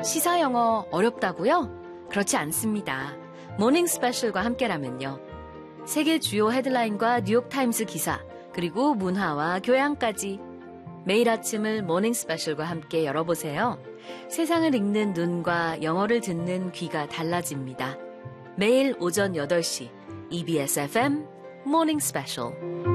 시사 영어 어렵다고요? 그렇지 않습니다. 모닝 스페셜과 함께라면요. 세계 주요 헤드라인과 뉴욕타임스 기사, 그리고 문화와 교양까지 매일 아침을 모닝 스페셜과 함께 열어보세요. 세상을 읽는 눈과 영어를 듣는 귀가 달라집니다. 매일 오전 8시 EBS FM 모닝 스페셜.